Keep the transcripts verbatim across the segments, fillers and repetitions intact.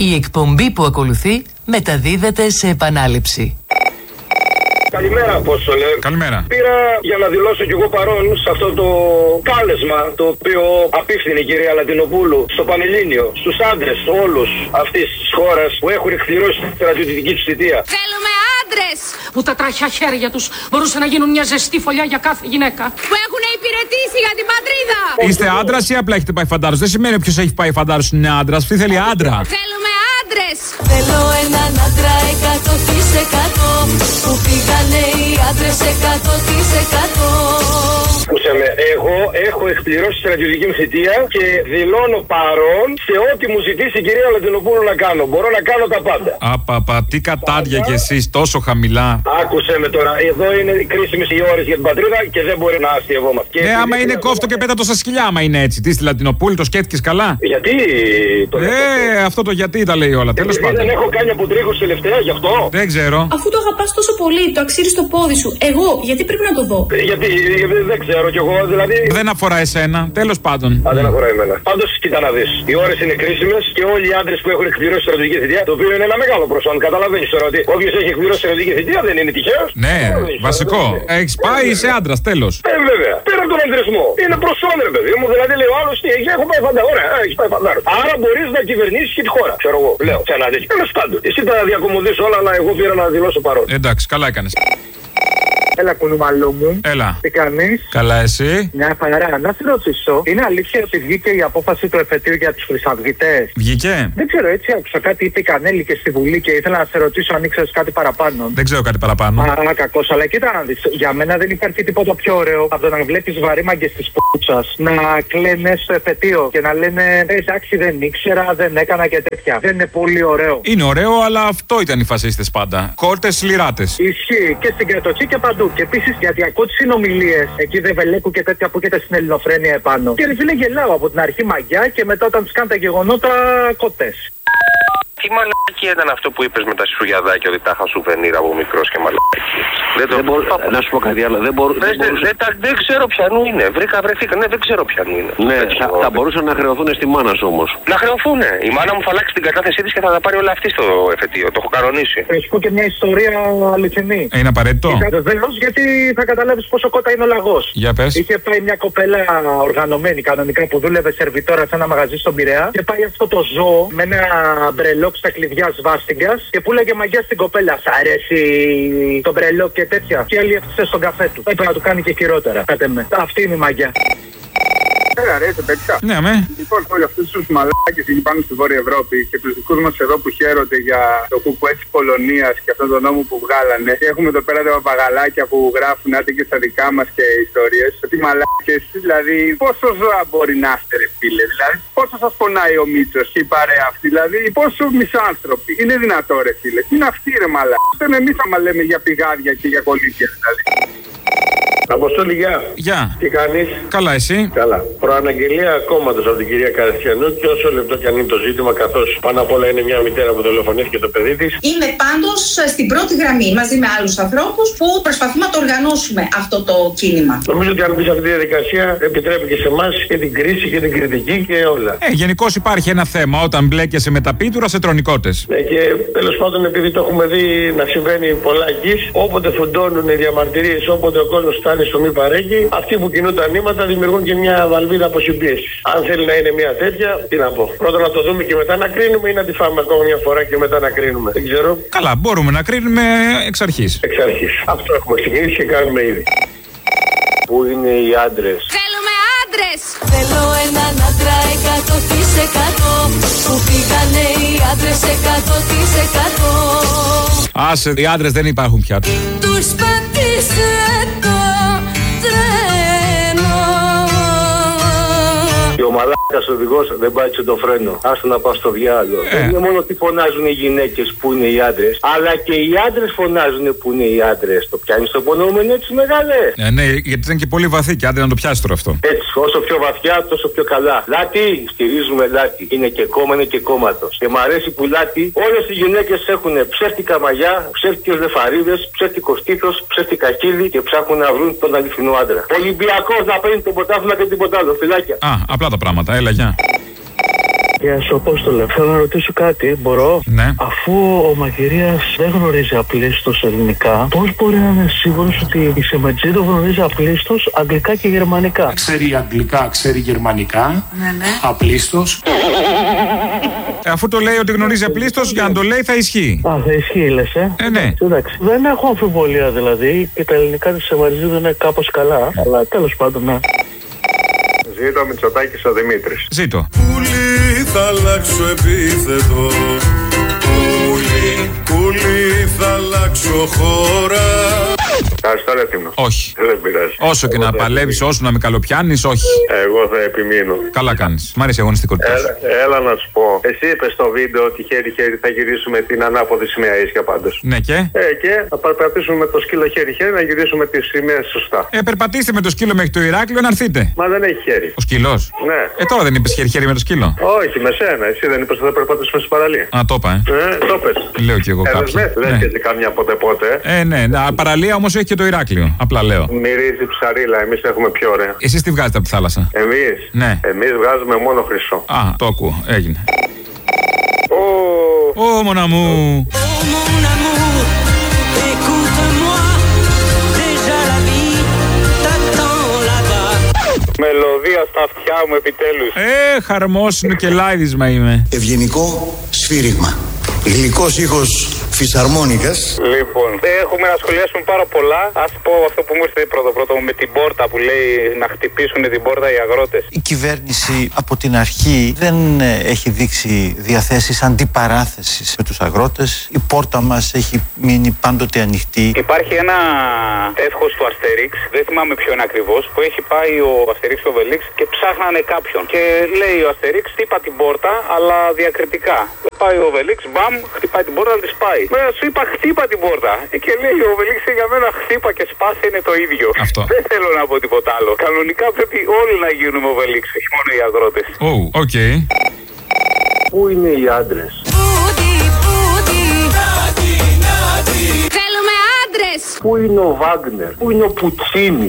Η εκπομπή που ακολουθεί μεταδίδεται σε επανάληψη. Καλημέρα, Απόστολε. Καλημέρα. Πήρα για να δηλώσω κι εγώ παρόν σε αυτό το κάλεσμα το οποίο απίφθηνε η κυρία Λατινοπούλου στο Πανελλήνιο, στους άντρες όλους αυτής της χώρας που έχουν εκπληρώσει τη στρατιωτική τους θητεία. Θέλουμε άντρες που τα τραχιά χέρια τους μπορούσαν να γίνουν μια ζεστή φωλιά για κάθε γυναίκα. Που έχουν υπηρετήσει για την πατρίδα. Είστε άντρας ή απλά έχετε πάει φαντάρος? Δεν σημαίνει ποιος έχει πάει φαντάρος είναι άντρας. Τι θέλει άντρα? Θέλουμε άντρες. Θέλω έναν άντρα εκατό τοις εκατό που πήγανε οι άντρες εκατό τοις εκατό. Ακούσε με, εγώ έχω εκπληρώσει τη στρατιωτική μου θητεία και δηλώνω παρόν σε ό,τι μου ζητήσει η κυρία Λατινοπούλου να κάνω. Μπορώ να κάνω τα πάντα. Απαπα, τι κατάδια κι εσείς, τόσο χαμηλά. Άκουσε με τώρα, εδώ είναι κρίσιμες οι ώρες για την πατρίδα και δεν μπορεί να αστειευόμαστε. Ναι, άμα είναι κόφτο και πέτα τόσα σκυλιά, άμα είναι έτσι. Τι στη Λατινοπούλη, το σκέφτηκες καλά? Γιατί το Ε, αυτό το γιατί τα λέει όλα. Τέλος πάντων. Δεν έχω κάνει αποτρίχους τελευταία γι' αυτό. Δεν ξέρω. Αφού το αγαπάς τόσο πολύ, το αξίρει στο πόδι σου. Εγώ, γιατί πρέπει να το δω? Γιατί δεν ξέρω κι εγώ, δηλαδή. Δεν αφορά εσένα, τέλος πάντων. Α, δεν αφορά εμένα. Πάντως, κοίτα να δεις. Οι ώρες είναι κρίσιμες και όλοι οι άντρες που έχουν εκπληρώσει στρατιωτική θητεία, το οποίο είναι ένα μεγάλο προσόν. Καταλαβαίνεις τώρα ότι όποιος έχει εκπληρώσει στρατιωτική θητεία δεν είναι τυχαίος. Ναι, βασικό. Έχεις πάει, είσαι άντρας, τέλος. Ε, βέβαια. Πέρα από τον ανδρισμό. Είναι προσόν, ρε παιδί μου. Δηλαδή λέει ο άλλος τι έχει, έχω πάει φαντάρο. Ωραία, έχεις πάει φαντάρο. Άρα μπορείς να κυβερνήσεις και τη χώρα. Ξέρω εγώ. Λέω. Ξανά δεις. Τέλος πάντων. Εσύ τα διακομωδείς όλα, αλλά εγώ πήρα να δηλώσω παρόν. Εντάξει, καλά έκανες. Έλα, κουνούμαλό μου. Έλα. Τι κάνεις? Καλά, εσύ? Μια χαρά. Να σε ρωτήσω, είναι αλήθεια ότι βγήκε η απόφαση του εφετείου για τους χρυσαυγητές? Βγήκε? Δεν ξέρω, έτσι άκουσα κάτι, είπε η Κανέλη και στη Βουλή και ήθελα να σε ρωτήσω αν ήξερες κάτι παραπάνω. Δεν ξέρω κάτι παραπάνω. Α, κακός, αλλά κοίτα να δεις. Για μένα δεν υπάρχει τίποτα πιο ωραίο από το να βλέπεις βαρύμαγκες της πούτσας να κλαίνε στο εφετείο και να λένε «Ε, εντάξει, δεν ήξερα, δεν έκανα» και τέτοια. Δεν είναι πολύ ωραίο? Είναι ωραίο, αλλά αυτό ήταν οι φασίστες πάντα. Κόρτες λιράτες. Ισχύει και στην Κρετοτσή και παντού. Και επίσης γιατί ακούω τις συνομιλίες εκεί δε Βελέκου και τέτοια που έχετε στην Ελληνοφρένεια επάνω. Και ρε φίλε, γελάω από την αρχή μαγιά και μετά όταν τους κάνουν τα γεγονότα κοτές. Τι μαλακία ήταν αυτό που είπες με τα σουγιαδάκια, ότι τα είχα σουβενίρ από μικρός και μαλακία. Δεν το μπορώ να σου πω κάτι άλλο. Δεν, μπορώ, δεν, δεν, δεν, δεν, δεν ξέρω ποιανού είναι. Βρήκα, βρεθήκα. Ναι, δεν ξέρω ποιανού είναι. Ναι, θα, θα μπορούσαν να χρεωθούν στη μάνα σου όμως. Να χρεωθούν. Η μάνα μου θα αλλάξει την κατάθεσή της και θα τα πάρει όλα αυτή στο εφετείο. Το έχω κανονίσει. Θα σου πω και μια ιστορία αληθινή. Είναι απαραίτητο? Βεβαίως, γιατί θα καταλάβεις πόσο κότα είναι ο λαγός. Για πες. Είχε πάει μια κοπέλα οργανωμένη κανονικά που δούλευε σερβιτόρα σε ένα μαγαζί στον Πειραιά και πάει αυτό το ζώο με ένα μπρελόκ στα κλειδιά σβάστηγκας και πουλάγε μαγιά στην κοπέλα. Σ' αρέσει το μπρελόκ και τέτοια. Και άλλη έφτιαξε στον καφέ του. Έπρεπε να του κάνει και χειρότερα. Κάτε με. Αυτή είναι η μαγιά. Έλα ρε, σε παιδιά. Ναι, με. Λοιπόν, όλοι αυτούς τους μαλάκες εκεί πάνω στη Βόρεια Ευρώπη και τους δικούς μας εδώ που χαίρονται για το κουκουέ της Πολωνίας και αυτόν τον νόμο που βγάλανε. Και έχουμε εδώ πέρα τα παπαγαλάκια που γράφουν άντε και στα δικά μας και ιστορίες. Ότι μαλάκες, δηλαδή, πόσο ζώα μπορεί να είστε, ρε φίλε. Δηλαδή, πόσο σας πονάει ο Μίτσος και η παρέα αυτή. Δηλαδή, πόσο μισάνθρωποι. Είναι δυνατό, ρε φίλε. Τι είναι αυτοί, ρε μαλάκες. Δεν εμείς άμα λέμε για πηγάδια και για κολύκια, δηλαδή. Αποστόλη, γεια. Γεια. Τι κάνεις? Καλά, εσύ? Καλά. Προαναγγελία κόμματος από την κυρία Καριστιανού και όσο λεπτό κι αν είναι το ζήτημα, καθώς πάνω απ' όλα είναι μια μητέρα που δολοφονήθηκε το παιδί της. Είμαι πάντως στην πρώτη γραμμή μαζί με άλλους ανθρώπους που προσπαθούμε να το οργανώσουμε αυτό το κίνημα. Νομίζω ότι αν μπει σε αυτή τη διαδικασία επιτρέπει και σε εμάς και την κρίση και την κριτική και όλα. Ε, γενικώς υπάρχει ένα θέμα όταν μπλέκεσαι με τα πίτουρα σε τρονικότες. Ναι, και τέλος πάντων, επειδή το έχουμε δει να συμβαίνει πολλά εκεί, όποτε φουντώνουν οι διαμαρτυρίες, όποτε ο κόσμος φτάνει στο μη παρέγγι, αυτοί που κινούν τα νήματα δημιουργούν και μια βαλβίδα αποσυμπίεσης. Αν θέλει να είναι μια τέτοια, τι να πω. Πρώτα να το δούμε και μετά να κρίνουμε ή να τη φάμε ακόμα μια φορά και μετά να κρίνουμε. Δεν ξέρω. Καλά, μπορούμε να κρίνουμε εξ αρχής. Εξ αρχής. Αυτό έχουμε ξεκινήσει και κάνουμε ήδη. Πού είναι οι άντρες? Θέλουμε άντρες. Θέλω έναν άντρα εκατό τοις εκατό που πήγανε οι άντρες εκατό τοις εκατό. Άσε, οι άντρες δεν υπάρχουν πια. Τους πατήσε το τρένο. Και ο μαλάκας οδηγός δεν πάτησε το φρένο. Άστο να πάω στο διάλογο. Ε. Δεν είναι μόνο ότι φωνάζουν οι γυναίκες που είναι οι άντρες, αλλά και οι άντρες φωνάζουν που είναι οι άντρες. Το πιάνεις το υπονοούμενο έτσι, μεγάλε? Ε, ναι, γιατί ήταν και πολύ βαθύ και άντε να το πιάσει τώρα αυτό. Έτσι, όσο πιο βαθιά, τόσο πιο καλά. Λάτι, στηρίζουμε Λάτι. Είναι και κόμμα, είναι και κόμματος. Και μ' αρέσει που Λάτι, όλες οι γυναίκες έχουν ψεύτικα μαλλιά, ψεύτικες λεφαρίδες, ψεύτικο στήθος, ψεύτικα χείλη και ψάχνουν να βρουν τον αληθινό άντρα. Ολυμπιακός να παίρνει το πρωτάθλημα και τίποτα άλλο. Φιλάκια. Α, απλά τα πράγματα, έλα, γεια. Γεια σου, Απόστολε. Θέλω να ρωτήσω κάτι, μπορώ? Ναι. Αφού ο Μαγειρίας δεν γνωρίζει απλήστος ελληνικά, πώς μπορεί να είναι σίγουρος ότι η Σεμετζίδο γνωρίζει απλήστος αγγλικά και γερμανικά? Ξέρει αγγλικά, ξέρει γερμανικά. Ναι, ναι. Απλήστος. Ε, αφού το λέει ότι γνωρίζει απλήστος, για να το λέει θα ισχύει. Α, θα ισχύει, λες, ε. Ε, ναι. Εντάξει. Δεν έχω αμφιβολία δηλαδή και τα ελληνικά της Σεμετζίδο είναι κάπως καλά, αλλά τέλος πάντων, ναι. Ζήτω ο Μητσοτάκης ο Δημήτρης. Ζήτω. Πουλί θα αλλάξω επίθετο. Πουλί, πουλί θα αλλάξω χώρα. Ευχαριστώ, ρε Τίμο. Όχι. Δεν πειράζει. Όσο και εγώ να παλεύεις, όσο να με καλοπιάνεις, όχι. Εγώ θα επιμείνω. Καλά κάνεις. Μ' αρέσει η αγωνιστικότητα. Έλα, έλα να σου πω. Εσύ είπες στο βίντεο ότι χέρι-χέρι θα γυρίσουμε την ανάποδη σημαία ίσια πάντως. Ναι, και. Ε, και θα περπατήσουμε με το σκύλο χέρι-χέρι να γυρίσουμε τις σημαίες σωστά. Ε, περπατήστε με το σκύλο μέχρι το Ηράκλειο να έρθετε. Μα δεν έχει χέρι. Ο σκύλος. Ναι. Ε, τώρα δεν είπες χέρι-χέρι με το σκύλο. Όχι, με σένα. Εσύ δεν είπες ότι θα περπατήσουμε στην παραλία. Α, το είπα, ε. Ε, το πες. Λέω κι εγώ ε, κάποια. Λες Ναι. και εσύ κάμια πότε-πότε. Ε, ναι, ναι. Παραλία όμως έχει και το Ηράκλειο. Απλά λέω. Μυρίζει ψαρίλα, εμείς έχουμε πιο ωραία. Εσείς τι βγάζετε από τη θάλασσα? Εμείς. Ναι. Εμείς βγάζουμε μόνο χρυσό. Α, το ακούω. Έγινε. Ω, Ω, μόνα μου. μελωδία στα αυτιά μου επιτέλους. Ε, χαρμόσυνο και λάιδισμα είμαι. Ευγενικό σφύριγμα. Γλυκός ήχος φυσαρμόνικας. Λοιπόν, έχουμε να σχολιάσουμε πάρα πολλά. Ας πω αυτό που μου ήρθε πρώτο πρώτο με την πόρτα που λέει να χτυπήσουν την πόρτα οι αγρότες. Η κυβέρνηση από την αρχή δεν έχει δείξει διαθέσεις αντιπαράθεσης με τους αγρότες. Η πόρτα μας έχει μείνει πάντοτε ανοιχτή. Υπάρχει ένα εύχος του Αστερίξ, δεν θυμάμαι ποιο είναι ακριβώς, που έχει πάει ο Αστερίξ στο Βελίξ και ψάχνανε κάποιον. Και λέει ο Αστερίξ, χτύπα την πόρτα, αλλά διακριτικά. Πάει ο Βελίξ, μπαμ, χτυπάει την πόρτα, τη σπάει. Βέβαια σου είπα χτύπα την πόρτα. Και λέει ο Βελίξ, για μένα χτύπα και σπάσε είναι το ίδιο. Αυτό. Δεν θέλω να πω τίποτα άλλο. Κανονικά πρέπει όλοι να γίνουμε ο Βελίξ, όχι μόνο οι αγρότες. Ω, οκ. Πού είναι οι άντρες? Θέλουμε άντρες. Πού είναι ο Βάγνερ? Πού είναι ο Πουτσίνι?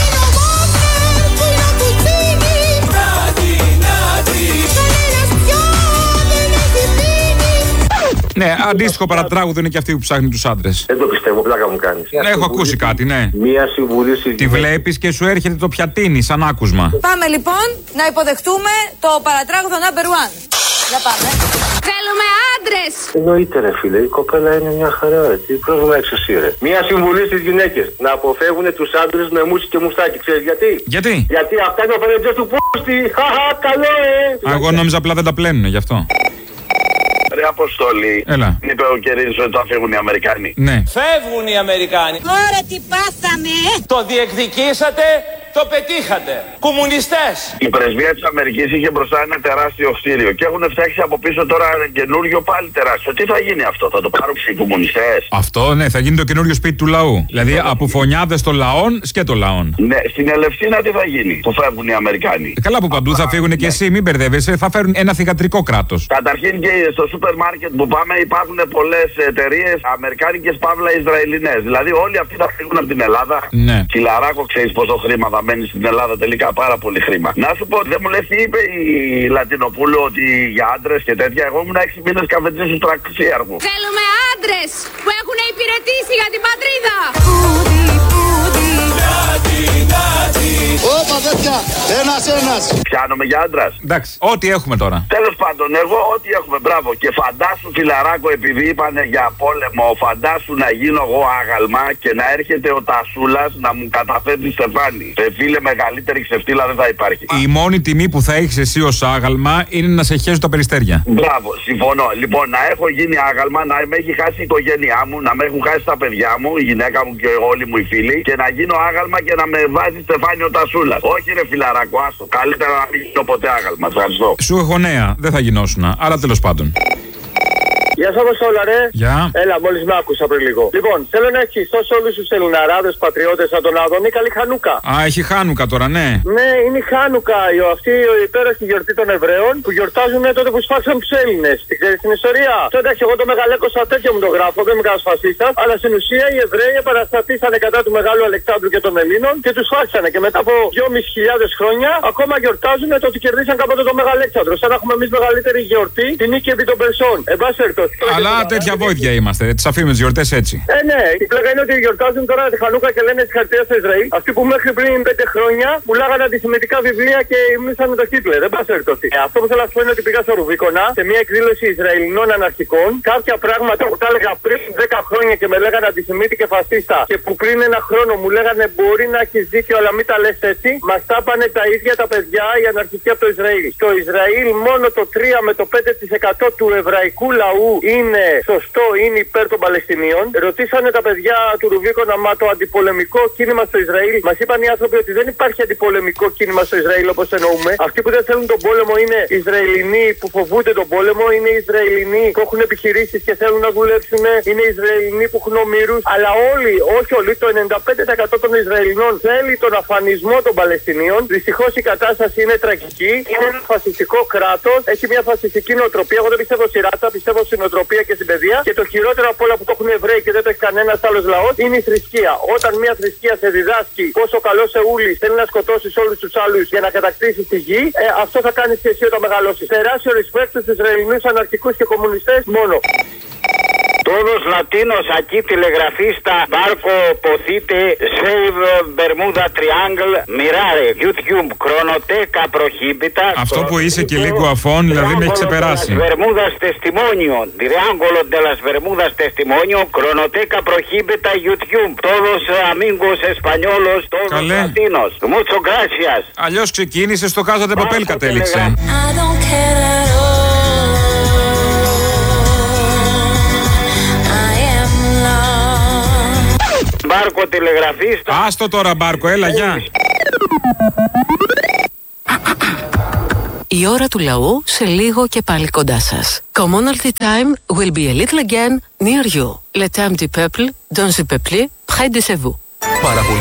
Ναι, αντίστοιχο παρατράγουδο είναι και αυτή που ψάχνει τους άντρες. Δεν το πιστεύω, πλάκα μου κάνεις. Ναι, έχω ακούσει κάτι, ναι. Μία συμβουλή στη Τη βλέπεις και σου έρχεται το πιατίνι σαν άκουσμα. Πάμε λοιπόν να υποδεχτούμε το παρατράγουδο number one. Για πάμε. Θέλουμε άντρες. Εννοείται ρε φίλε, η κοπέλα είναι μια χαρά, ρε. Τι πρόβλημα έχεις εσύ ρε? Μια συμβουλή στις γυναίκες. Να αποφεύγουν τους άντρες με μουσι και μουστάκι. Ξέρεις γιατί? Γιατί? Γιατί αυτά είναι ο φερετζές του πούστη. Χαχα, καλό ε. Εγώ νόμιζα απλά δεν τα πλένουνε γι' αυτό. Ρε Αποστολή, Έλα. είπε ο Κερίνης ότι θα φύγουν οι Αμερικάνοι. Ναι. Φεύγουν οι Αμερικάνοι. Ωραία τι πάθαμε. Το διεκδικήσατε, το πετύχατε. Κομμουνιστές. Η πρεσβεία της Αμερικής είχε μπροστά ένα τεράστιο κτίριο και έχουν φτιάξει από πίσω τώρα ένα καινούριο πάλι τεράστιο. Τι θα γίνει αυτό, θα το πάρουν οι κομμουνιστές? Αυτό, ναι, θα γίνει το καινούριο σπίτι του λαού. Δηλαδή από φωνιάδες των λαών σκέτο λαών. Ναι, στην Ελευσίνα τι θα γίνει που φεύγουν οι Αμερικάνοι? Καλά που παντού θα φύγουν και εσύ, μην μπερδεύεσαι, θα φέρουν ένα θυγατρικό κράτος. Καταρχήν και στο σούπερ μάρκετ που πάμε υπάρχουν πολλές εταιρείες αμερικάνικες παύλα Ισραηλινές. Δηλαδή όλοι αυτοί θα φύγουν από την Ελλάδα. Ναι. Κιλαράκο, ξέρεις πόσο χρήμα θα μένει στην Ελλάδα τελικά? Πάρα πολύ χρήμα. Να σου πω, δεν μου λες τι είπε η Λατινοπούλου ότι για άντρες και τέτοια? Εγώ ήμουν έξι μήνες καφετζής του τραξίαρχου. Θέλουμε άντρες που έχουν υπηρετήσει για την πατρίδα. Ωπα τέτοια, ένας ένας. Πιάνομαι για άντρας. Εντάξει, ό,τι έχουμε τώρα. Τέλος πάντων, εγώ ό,τι έχουμε, μπράβο. Και φαντάσου φιλαράκο, επειδή είπανε για πόλεμο, φαντάσου να γίνω εγώ άγαλμα και να έρχεται ο Τασούλας να μου καταθέτει στεφάνι. Σε φίλε, μεγαλύτερη ξεφτύλα δεν θα υπάρχει. Η μόνη τιμή που θα έχεις εσύ ως άγαλμα είναι να σε χέζουν τα περιστέρια. Μπράβο, συμφωνώ. Λοιπόν, να έχω γίνει άγαλμα, να με έχει χάσει η οικογένειά μου, να με έχουν χάσει τα παιδιά μου, η γυναίκα μου και όλοι μου οι φίλοι, και να γίνω άγαλμα και να με βάζει στεφάνι ο Τασούλας. Όχι ρε φιλαράκο, άστο. Καλύτερα να μην γίνω ποτέ άγαλμα. Ευχαριστώ. Σου έχω νέα, δεν θα γινώσουνα, αλλά τέλος πάντων. Γεια σα, όλα, ρε. Γεια. Έλα, μόλι με άκουσα πριν λίγο. Λοιπόν, θέλω να ευχηθώ σε όλου του Ελληναράδε πατριώτε σαν τον Άδωνη καλή Χανούκα. Α, έχει Χάνουκα τώρα, ναι. Ναι, είναι η Χάνουκα, η, αυτή η υπέροχη γιορτή των Εβραίων που γιορτάζουν τότε που σφάξαν του Έλληνε. Την ξέρει την ιστορία. Τώρα εντάξει, εγώ το μεγαλέκοσα τέτοια μου το γράφω, δεν είμαι κανένα φασίστα. Αλλά στην ουσία οι Εβραίοι επαναστατήσανε κατά του Μεγάλου Αλεξάνδρου και των Ελλήνων και του σφάξανε. Και μετά από δυόμισι χιλιάδες χρόνια ακόμα γιορτάζουν το ότι κερδίσαν κάποτε το Μεγαλέξανδρο. Σαν να έχουμε εμεί μεγαλύτερη γιορτή την νίκη επί των Περσών. Εν πάση περιπτώσει. Αλλά τέτοια βόηδια είμαστε. Τι αφήνουμε τι γιορτέ έτσι. Ε, ναι. Η πλάκα είναι ότι γιορτάζουν τώρα τη Χανούκα και λένε συγχαρητήρια στο Ισραήλ. Αυτοί που μέχρι πριν πέντε χρόνια πουλάγανε αντισημιτικά βιβλία και υμνούσαν το Χίτλερ. Δεν πάση περιπτώσει. Ε, αυτό που θέλω να σου πω είναι ότι πήγα στο Ρουβίκονα σε μια εκδήλωση Ισραηλινών αναρχικών. Κάποια πράγματα που τα έλεγα πριν δέκα χρόνια και με λέγανε αντισημίτη και φασίστα και που πριν ένα χρόνο μου λέγανε μπορεί να έχει δίκιο αλλά μην τα λες έτσι. Μα τα πάνε τα ίδια τα παιδιά οι αναρχικοί από το Ισραήλ. Στο Ισραήλ μόνο το τρία με το πέντε τοις εκατό του εβραϊκού λαού είναι σωστό, είναι υπέρ των Παλαιστινίων. Ρωτήσανε τα παιδιά του Ρουβίκονα μα το αντιπολεμικό κίνημα στο Ισραήλ. Μα είπαν οι άνθρωποι ότι δεν υπάρχει αντιπολεμικό κίνημα στο Ισραήλ όπως εννοούμε. Αυτοί που δεν θέλουν τον πόλεμο είναι Ισραηλινοί που φοβούνται τον πόλεμο, είναι Ισραηλινοί που έχουν επιχειρήσεις και θέλουν να δουλέψουν, είναι Ισραηλινοί που έχουν ομήρους. Αλλά όλοι, όχι όλοι, το ενενήντα πέντε τοις εκατό των Ισραηλινών θέλει τον αφανισμό των Παλαιστινίων. Δυστυχώς η κατάσταση είναι τραγική. Είναι ένα φασιστικό κράτος, έχει μια φασιστική νοοτροπία. Εγώ δεν πιστεύω στη ράτσα, πιστεύω στην νοοτροπία και στην παιδεία. Και το χειρότερο από όλα που το έχουν οι Εβραίοι και δεν το έχει κανένας άλλος λαός είναι η θρησκεία. Όταν μια θρησκεία σε διδάσκει πόσο καλό Σεούλης θέλει να σκοτώσει όλους τους άλλους για να κατακτήσει τη γη, ε, αυτό θα κάνει και εσύ όταν μεγαλώσεις. Τεράστιο respect στους Ισραηλινούς αναρχικούς και κομμουνιστές μόνο. Todos latinos aquí telegrafista barco pocite save Bermuda Triangle mirare YouTube cronoteca prohibita. Αυτό που είσαι και λίγο αφών, δηλαδή με έχει ξεπεράσει. Bermudas testimonio, triángulo de las Bermudas testimonio, cronoteca prohibita YouTube. Todos amigos españolos, todos Καλέ. latinos. Muchas gracias. Αλλιώς ξεκίνησε στο Casa de Papel κατέληξε. Μπάρκο τηλεγραφίστα. Άστο τώρα Μπάρκο, έλα γεια. Η ώρα του λαού σε λίγο και πάλι κοντά σας. Commonalty time will be a little again near you. Le temps du peuple, dans le peuple, près de vous. Παραπολιτικά.